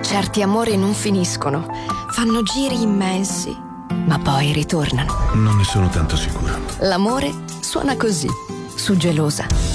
Certi amori non finiscono, fanno giri immensi, ma poi ritornano. Non ne sono tanto sicuro. L'amore suona così, su Gelosa.